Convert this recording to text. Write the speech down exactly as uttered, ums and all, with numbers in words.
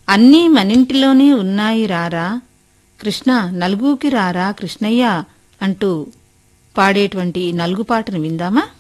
అన్నీ మనింటిలోనే ఉన్నాయి రారా కృష్ణ నలుగుకి రారా కృష్ణయ్య అంటూ పాడేటువంటి నలుగు పాటను విందామా?